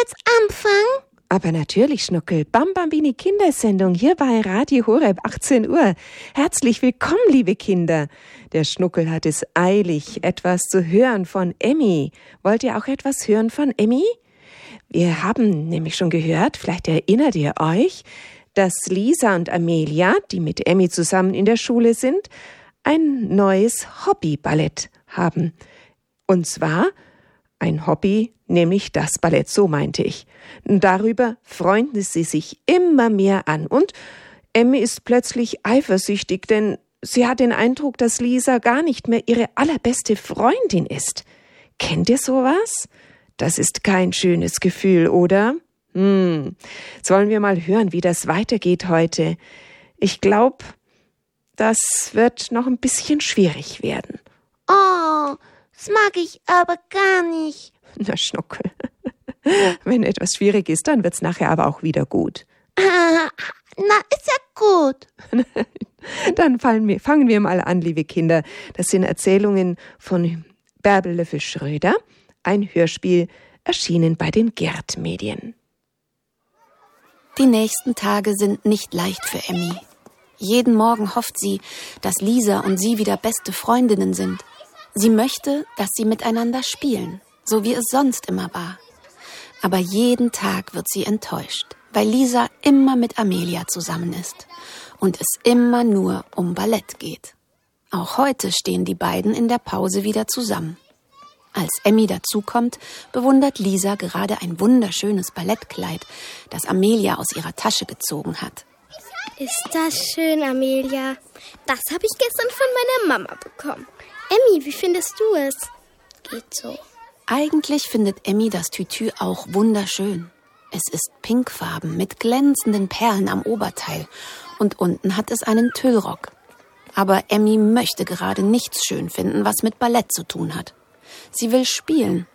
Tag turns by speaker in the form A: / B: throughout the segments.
A: jetzt anfangen?
B: Aber natürlich, Schnuckel. Bambambini Kindersendung hier bei Radio Horeb, 18 Uhr. Herzlich willkommen, liebe Kinder. Der Schnuckel hat es eilig, etwas zu hören von Emmy. Wollt ihr auch etwas hören von Emmy? Wir haben nämlich schon gehört, vielleicht erinnert ihr euch, dass Lisa und Amelia, die mit Emmy zusammen in der Schule sind, ein neues Hobbyballett haben. Und zwar ein Hobby, nämlich das Ballett, so meinte ich. Darüber freunden sie sich immer mehr an. Und Emmy ist plötzlich eifersüchtig, denn sie hat den Eindruck, dass Lisa gar nicht mehr ihre allerbeste Freundin ist. Kennt ihr sowas? Das ist kein schönes Gefühl, oder? Sollen wir mal hören, wie das weitergeht heute? Ich glaube, das wird noch ein bisschen schwierig werden.
A: Oh, das mag ich aber gar nicht.
B: Na, Schnuckel. Wenn etwas schwierig ist, dann wird's nachher aber auch wieder gut.
A: Na, ist ja gut.
B: Dann fangen wir mal an, liebe Kinder. Das sind Erzählungen von Bärbel Löffel-Schröder, ein Hörspiel, erschienen bei den Gerd Medien.
C: Die nächsten Tage sind nicht leicht für Emmy. Jeden Morgen hofft sie, dass Lisa und sie wieder beste Freundinnen sind. Sie möchte, dass sie miteinander spielen, so wie es sonst immer war. Aber jeden Tag wird sie enttäuscht, weil Lisa immer mit Amelia zusammen ist und es immer nur um Ballett geht. Auch heute stehen die beiden in der Pause wieder zusammen. Als Emmy dazukommt, bewundert Lisa gerade ein wunderschönes Ballettkleid, das Amelia aus ihrer Tasche gezogen hat.
D: Ist das schön, Amelia? Das habe ich gestern von meiner Mama bekommen. Emmy, wie findest du es? Geht so.
C: Eigentlich findet Emmy das Tütü auch wunderschön. Es ist pinkfarben mit glänzenden Perlen am Oberteil und unten hat es einen Tüllrock. Aber Emmy möchte gerade nichts schön finden, was mit Ballett zu tun hat. Sie will spielen.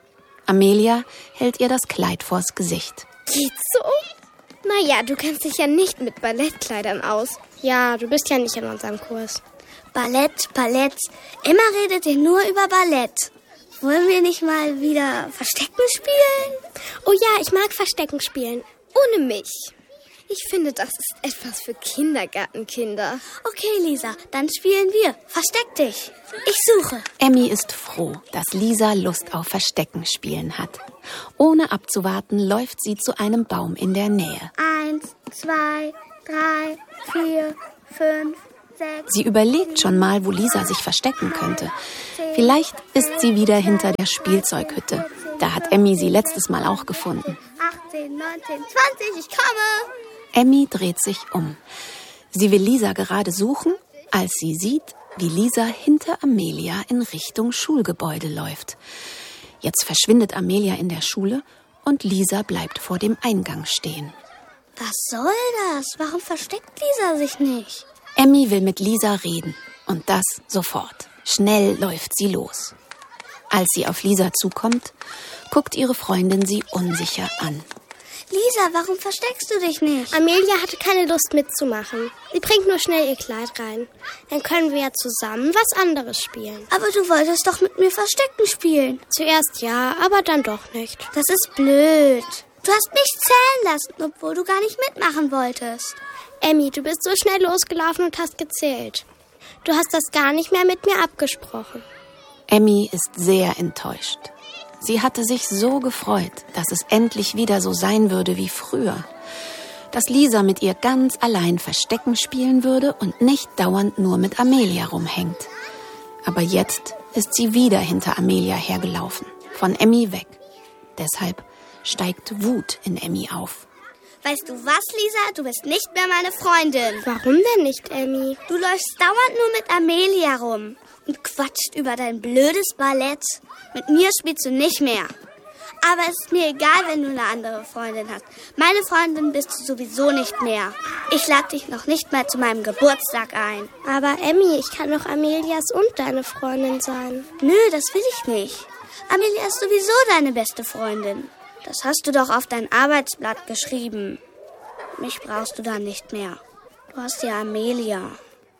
C: Amelia hält ihr das Kleid vors Gesicht.
D: Geht's so? Naja, du kennst dich ja nicht mit Ballettkleidern aus. Ja, du bist ja nicht in unserem Kurs.
E: Ballett. Immer redet ihr nur über Ballett. Wollen wir nicht mal wieder Verstecken spielen?
D: Oh ja, ich mag Verstecken spielen. Ohne mich. Ich finde, das ist etwas für Kindergartenkinder.
E: Okay, Lisa, dann spielen wir. Versteck dich. Ich suche.
C: Emmy ist froh, dass Lisa Lust auf Verstecken spielen hat. Ohne abzuwarten, läuft sie zu einem Baum in der Nähe.
E: 1, 2, 3, 4, 5, 6.
C: Sie überlegt schon mal, wo Lisa sich verstecken könnte. Vielleicht ist sie wieder hinter der Spielzeughütte. Da hat Emmy sie letztes Mal auch gefunden.
E: 18, 19, 20, ich komme.
C: Emmy dreht sich um. Sie will Lisa gerade suchen, als sie sieht, wie Lisa hinter Amelia in Richtung Schulgebäude läuft. Jetzt verschwindet Amelia in der Schule und Lisa bleibt vor dem Eingang stehen.
E: Was soll das? Warum versteckt Lisa sich nicht?
C: Emmy will mit Lisa reden und das sofort. Schnell läuft sie los. Als sie auf Lisa zukommt, guckt ihre Freundin sie unsicher an.
E: Lisa, warum versteckst du dich nicht?
D: Amelia hatte keine Lust mitzumachen. Sie bringt nur schnell ihr Kleid rein. Dann können wir ja zusammen was anderes spielen.
E: Aber du wolltest doch mit mir Verstecken spielen.
D: Zuerst ja, aber dann doch nicht.
E: Das ist blöd. Du hast mich zählen lassen, obwohl du gar nicht mitmachen wolltest.
D: Emmy, du bist so schnell losgelaufen und hast gezählt. Du hast das gar nicht mehr mit mir abgesprochen.
C: Emmy ist sehr enttäuscht. Sie hatte sich so gefreut, dass es endlich wieder so sein würde wie früher. Dass Lisa mit ihr ganz allein Verstecken spielen würde und nicht dauernd nur mit Amelia rumhängt. Aber jetzt ist sie wieder hinter Amelia hergelaufen, von Emmy weg. Deshalb steigt Wut in Emmy auf.
E: Weißt du was, Lisa? Du bist nicht mehr meine Freundin.
D: Warum denn nicht, Emmy?
E: Du läufst dauernd nur mit Amelia rum und quatscht über dein blödes Ballett. Mit mir spielst du nicht mehr. Aber es ist mir egal, wenn du eine andere Freundin hast. Meine Freundin bist du sowieso nicht mehr. Ich lade dich noch nicht mal zu meinem Geburtstag ein.
D: Aber Emmy, ich kann doch Amelias und deine Freundin sein.
E: Nö, das will ich nicht. Amelia ist sowieso deine beste Freundin. Das hast du doch auf dein Arbeitsblatt geschrieben. Mich brauchst du dann nicht mehr. Du hast ja Amelia.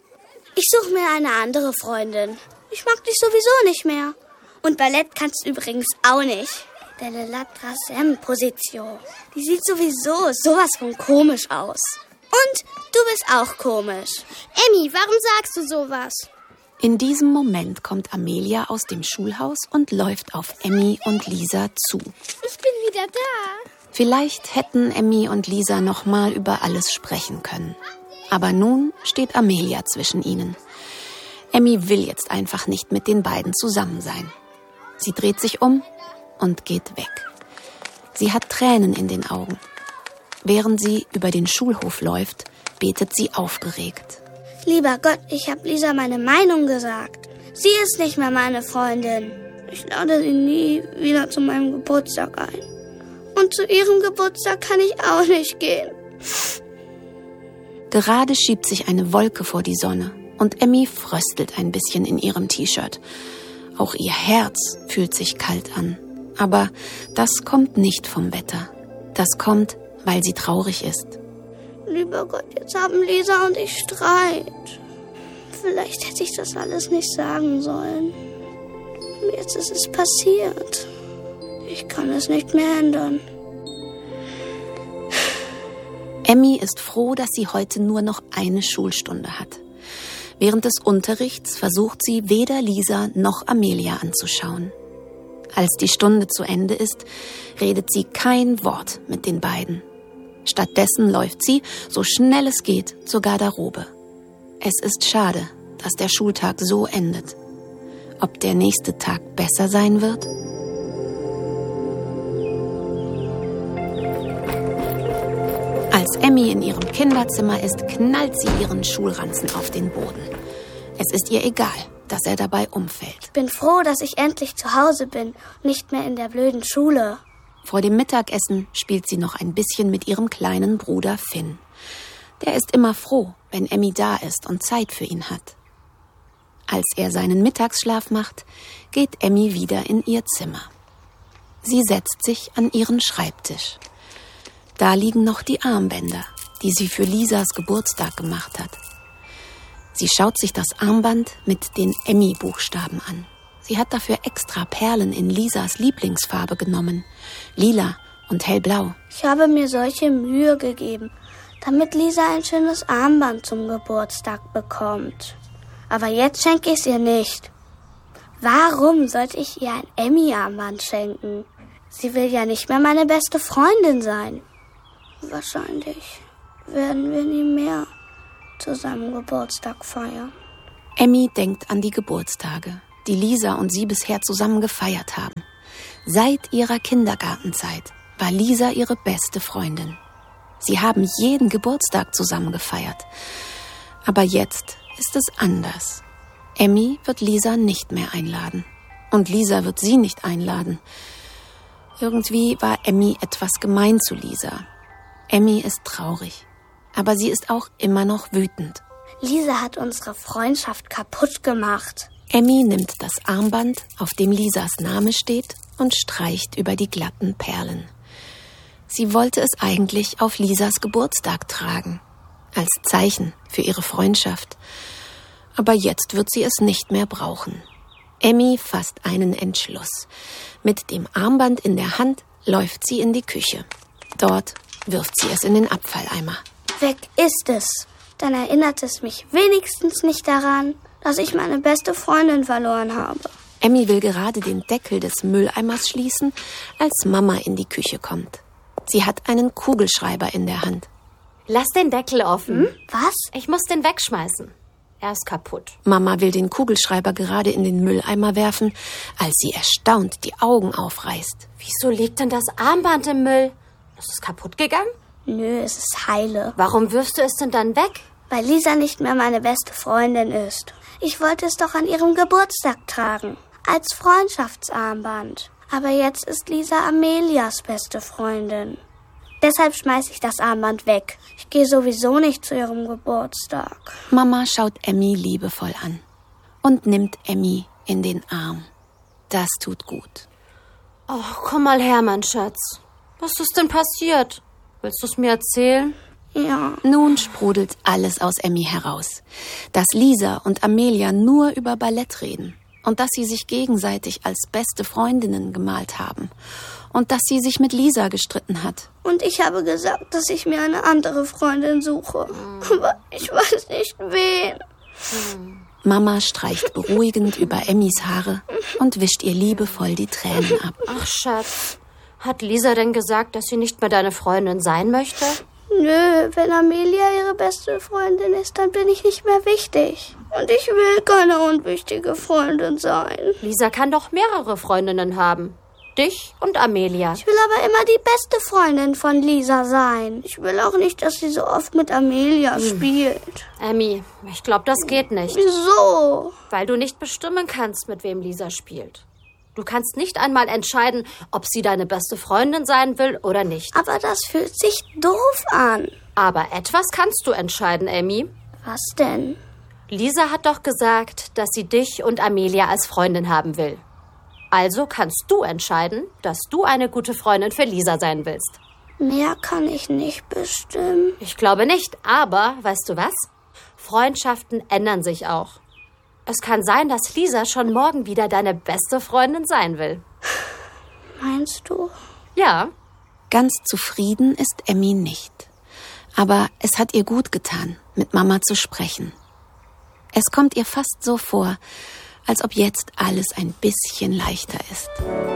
E: Ich suche mir eine andere Freundin. Ich mag dich sowieso nicht mehr. Und Ballett kannst du übrigens auch nicht. Delle Latrasem-Position. Die sieht sowieso sowas von komisch aus. Und du bist auch komisch.
D: Emmy, warum sagst du sowas?
C: In diesem Moment kommt Amelia aus dem Schulhaus und läuft auf Emmy und Lisa zu.
D: Ich bin wieder da.
C: Vielleicht hätten Emmy und Lisa noch mal über alles sprechen können. Aber nun steht Amelia zwischen ihnen. Emmy will jetzt einfach nicht mit den beiden zusammen sein. Sie dreht sich um und geht weg. Sie hat Tränen in den Augen. Während sie über den Schulhof läuft, betet sie aufgeregt.
E: Lieber Gott, ich habe Lisa meine Meinung gesagt. Sie ist nicht mehr meine Freundin. Ich lade sie nie wieder zu meinem Geburtstag ein. Und zu ihrem Geburtstag kann ich auch nicht gehen.
C: Gerade schiebt sich eine Wolke vor die Sonne und Emmy fröstelt ein bisschen in ihrem T-Shirt. Auch ihr Herz fühlt sich kalt an. Aber das kommt nicht vom Wetter. Das kommt, weil sie traurig ist.
E: Lieber Gott, jetzt haben Lisa und ich Streit. Vielleicht hätte ich das alles nicht sagen sollen. Jetzt ist es passiert. Ich kann es nicht mehr ändern.
C: Emmy ist froh, dass sie heute nur noch eine Schulstunde hat. Während des Unterrichts versucht sie, weder Lisa noch Amelia anzuschauen. Als die Stunde zu Ende ist, redet sie kein Wort mit den beiden. Stattdessen läuft sie, so schnell es geht, zur Garderobe. Es ist schade, dass der Schultag so endet. Ob der nächste Tag besser sein wird? Als Emmy in ihrem Kinderzimmer ist, knallt sie ihren Schulranzen auf den Boden. Es ist ihr egal, dass er dabei umfällt.
E: Ich bin froh, dass ich endlich zu Hause bin, nicht mehr in der blöden Schule.
C: Vor dem Mittagessen spielt sie noch ein bisschen mit ihrem kleinen Bruder Finn. Der ist immer froh, wenn Emmy da ist und Zeit für ihn hat. Als er seinen Mittagsschlaf macht, geht Emmy wieder in ihr Zimmer. Sie setzt sich an ihren Schreibtisch. Da liegen noch die Armbänder, die sie für Lisas Geburtstag gemacht hat. Sie schaut sich das Armband mit den Emmy-Buchstaben an. Sie hat dafür extra Perlen in Lisas Lieblingsfarbe genommen, lila und hellblau.
E: Ich habe mir solche Mühe gegeben, damit Lisa ein schönes Armband zum Geburtstag bekommt. Aber jetzt schenke ich es ihr nicht. Warum sollte ich ihr ein Emmy-Armband schenken? Sie will ja nicht mehr meine beste Freundin sein. Wahrscheinlich werden wir nie mehr zusammen Geburtstag feiern.
C: Emmy denkt an die Geburtstage, die Lisa und sie bisher zusammen gefeiert haben. Seit ihrer Kindergartenzeit war Lisa ihre beste Freundin. Sie haben jeden Geburtstag zusammen gefeiert. Aber jetzt ist es anders. Emmy wird Lisa nicht mehr einladen. Und Lisa wird sie nicht einladen. Irgendwie war Emmy etwas gemein zu Lisa. Emmy ist traurig. Aber sie ist auch immer noch wütend.
E: Lisa hat unsere Freundschaft kaputt gemacht.
C: Emmy nimmt das Armband, auf dem Lisas Name steht, und streicht über die glatten Perlen. Sie wollte es eigentlich auf Lisas Geburtstag tragen, als Zeichen für ihre Freundschaft. Aber jetzt wird sie es nicht mehr brauchen. Emmy fasst einen Entschluss. Mit dem Armband in der Hand läuft sie in die Küche. Dort wirft sie es in den Abfalleimer.
E: Weg ist es. Dann erinnert es mich wenigstens nicht daran, dass ich meine beste Freundin verloren habe.
C: Emmy will gerade den Deckel des Mülleimers schließen, als Mama in die Küche kommt. Sie hat einen Kugelschreiber in der Hand.
F: Lass den Deckel offen.
E: Was?
F: Ich muss den wegschmeißen. Er ist kaputt.
C: Mama will den Kugelschreiber gerade in den Mülleimer werfen, als sie erstaunt die Augen aufreißt.
F: Wieso liegt denn das Armband im Müll? Ist es kaputt gegangen?
E: Nö, es ist heile.
F: Warum wirfst du es denn dann weg?
E: Weil Lisa nicht mehr meine beste Freundin ist. Ich wollte es doch an ihrem Geburtstag tragen. Als Freundschaftsarmband. Aber jetzt ist Lisa Amelias beste Freundin. Deshalb schmeiße ich das Armband weg. Ich gehe sowieso nicht zu ihrem Geburtstag.
C: Mama schaut Emmy liebevoll an und nimmt Emmy in den Arm. Das tut gut.
F: Oh, komm mal her, mein Schatz. Was ist denn passiert? Willst du es mir erzählen?
E: Ja.
C: Nun sprudelt alles aus Emmy heraus. Dass Lisa und Amelia nur über Ballett reden und dass sie sich gegenseitig als beste Freundinnen gemalt haben und dass sie sich mit Lisa gestritten hat.
E: Und ich habe gesagt, dass ich mir eine andere Freundin suche. Aber ich weiß nicht, wen.
C: Mama streicht beruhigend über Emmys Haare und wischt ihr liebevoll die Tränen ab.
F: Ach, Schatz, hat Lisa denn gesagt, dass sie nicht mehr deine Freundin sein möchte?
E: Nö, wenn Amelia ihre beste Freundin ist, dann bin ich nicht mehr wichtig. Und ich will keine unwichtige Freundin sein.
F: Lisa kann doch mehrere Freundinnen haben. Dich und Amelia.
E: Ich will aber immer die beste Freundin von Lisa sein. Ich will auch nicht, dass sie so oft mit Amelia spielt.
F: Emmy, ich glaube, das geht nicht.
E: Wieso?
F: Weil du nicht bestimmen kannst, mit wem Lisa spielt. Du kannst nicht einmal entscheiden, ob sie deine beste Freundin sein will oder nicht.
E: Aber das fühlt sich doof an.
F: Aber etwas kannst du entscheiden, Emmy.
E: Was denn?
F: Lisa hat doch gesagt, dass sie dich und Amelia als Freundin haben will. Also kannst du entscheiden, dass du eine gute Freundin für Lisa sein willst.
E: Mehr kann ich nicht bestimmen.
F: Ich glaube nicht, aber weißt du was? Freundschaften ändern sich auch. Es kann sein, dass Lisa schon morgen wieder deine beste Freundin sein will.
E: Meinst du?
F: Ja.
C: Ganz zufrieden ist Emmy nicht. Aber es hat ihr gut getan, mit Mama zu sprechen. Es kommt ihr fast so vor, als ob jetzt alles ein bisschen leichter ist.